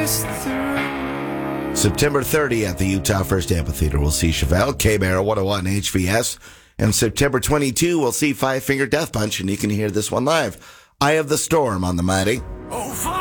September 30 at the Utah First Amphitheater, we'll see Chevelle, K-Bear, 101 HVS. And September 22, we'll see Five Finger Death Punch, and you can hear this one live. Eye of the Storm on the Mighty. Oh,